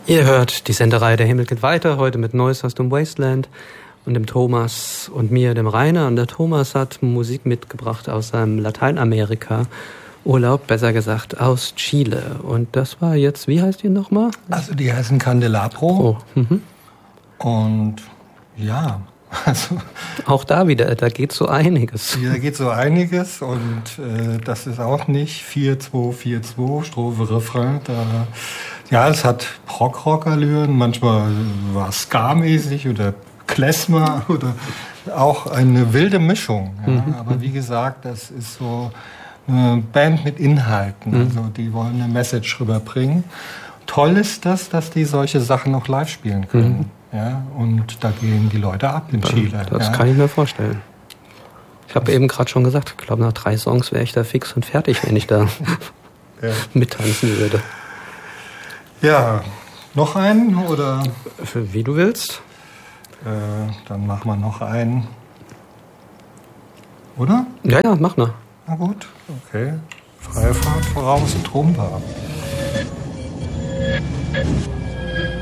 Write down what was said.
Ihr hört die Sendereihe Der Himmel geht weiter, heute mit Neues aus dem Wasteland und dem Thomas und mir, dem Rainer. Und der Thomas hat Musik mitgebracht aus seinem Lateinamerika-Urlaub, besser gesagt aus Chile. Und das war jetzt, wie heißt die nochmal? Also die heißen Candelabro. Oh, und ja, also... Auch da wieder, da geht so einiges. Da geht so einiges und das ist auch nicht 4-2-4-2, Strophe, Refrain. Ja, es hat Prog-Rock-Allüren, manchmal war es Ska-mäßig oder Klezmer oder auch eine wilde Mischung. Ja. Aber wie gesagt, das ist so eine Band mit Inhalten. Also die wollen eine Message rüberbringen. Toll ist das, dass die solche Sachen noch live spielen können. Ja, und da gehen die Leute ab in Chile. Das kann ich mir vorstellen. Ich habe eben gerade schon gesagt, ich glaube, nach 3 Songs wäre ich da fix und fertig, wenn ich da mittanzen würde. Ja, noch einen oder? Wie du willst. Dann machen wir noch einen. Oder? Ja, mach noch. Na gut, okay. Freie Fahrt voraus, Tromba.